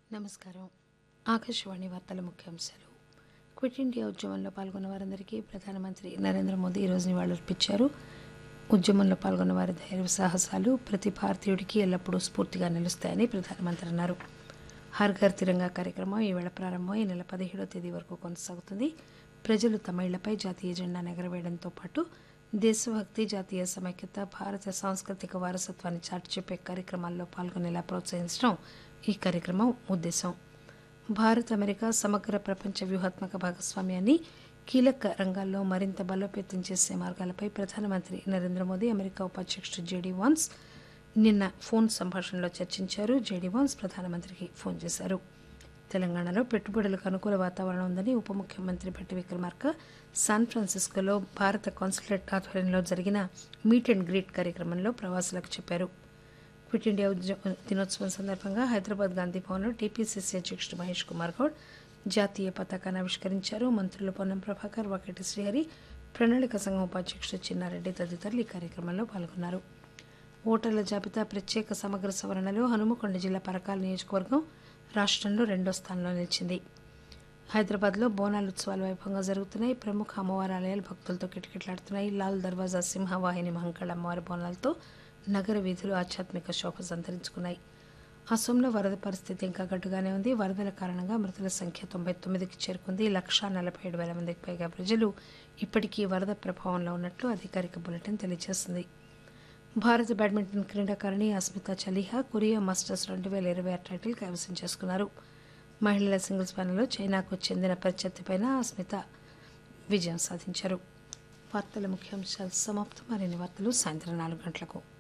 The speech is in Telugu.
నమస్కారం. ఆకాశవాణి వార్తల ముఖ్యాంశాలు. క్విట్ ఇండియా ఉద్యమంలో పాల్గొన్న వారందరికీ ప్రధానమంత్రి నరేంద్ర మోదీ ఈరోజు నివాళులర్పించారు. ఉద్యమంలో పాల్గొన్న వారి ధైర్య సాహసాలు ప్రతి భారతీయుడికి ఎల్లప్పుడూ స్ఫూర్తిగా నిలుస్తాయని ప్రధానమంత్రి అన్నారు. హర్ ఘర్ తిరంగా కార్యక్రమం ఈవేళ ప్రారంభమై ఈ నెల 17వ తేదీ వరకు కొనసాగుతుంది. ప్రజలు తమ ఇళ్లపై జాతీయ జెండాను ఎగరవేయడంతో పాటు దేశభక్తి, జాతీయ సమైక్యత, భారత సాంస్కృతిక వారసత్వాన్ని చాటి చెప్పే కార్యక్రమాల్లో పాల్గొనేలా ప్రోత్సహించడం ఈ కార్యక్రమం ఉద్దేశం. భారత్, అమెరికా సమగ్ర ప్రపంచ వ్యూహాత్మక భాగస్వామ్యాన్ని కీలక రంగాల్లో మరింత బలోపేతం చేసే మార్గాలపై ప్రధానమంత్రి నరేంద్ర మోదీ, అమెరికా ఉపాధ్యక్షుడు జేడీ వాన్స్ నిన్న ఫోన్ సంభాషణలో చర్చించారు. జేడీ వాన్స్ ప్రధానమంత్రికి ఫోన్ చేశారు. తెలంగాణలో పెట్టుబడులకు అనుకూల వాతావరణం ఉందని ఉప ముఖ్యమంత్రి భట్టి విక్రమార్క శాన్ ఫ్రాన్సిస్కోలో భారత కాన్సులేట్ ఆధ్వర్యంలో జరిగిన మీట్ అండ్ గ్రీట్ కార్యక్రమంలో ప్రవాసులకు చెప్పారు. క్విట్ ఇండియా దినోత్సవం సందర్భంగా హైదరాబాద్ గాంధీ భవన్లో టీపీసీసీ అధ్యక్షుడు మహేష్ కుమార్ గౌడ్ జాతీయ పతాకాన్ని ఆవిష్కరించారు. మంత్రులు పొన్నం ప్రభాకర్, వాకిటి శ్రీహరి, ప్రణాళిక సంఘం ఉపాధ్యక్షుడు చిన్నారెడ్డి తదితరులు ఈ కార్యక్రమంలో పాల్గొన్నారు. ఓటర్ల జాబితా ప్రత్యేక సమగ్ర సవరణలో హనుమకొండ జిల్లా పరకాల నియోజకవర్గం రాష్ట్రంలో 2వ స్థానంలో నిలిచింది. హైదరాబాద్లో బోనాలు ఉత్సవాలు వైభవంగా జరుగుతున్నాయి. ప్రముఖ అమ్మవారి ఆలయాలు భక్తులతో కిటకిటలాడుతున్నాయి. లాల్ దర్వాజా సింహవాహిని మహంకాళ అమ్మవారి బోనాలతో నగర వీధులు ఆధ్యాత్మిక శోభ సంతరించుకున్నాయి. అసోంలో వరద పరిస్థితి ఇంకా గడ్డుగానే ఉంది. వరదల కారణంగా మృతుల సంఖ్య 99కి చేరుకుంది. 1,47,000 మందికి పైగా ప్రజలు ఇప్పటికీ వరద ప్రభావంలో ఉన్నట్లు అధికారిక బులెటిన్ తెలియజేసింది. భారత బ్యాడ్మింటన్ క్రీడాకారిణి అస్మితా చలీహా కొరియా మాస్టర్స్ 2026 టైటిల్ కైవసం చేసుకున్నారు. మహిళల సింగిల్స్ ఫైనల్లో చైనాకు చెందిన ప్రత్యర్థిపై అస్మిత విజయం సాధించారు. వార్తల ముఖ్యాంశాలు సమాప్తం. మరిన్ని వార్తలు సాయంత్రం 4 గంటలకు.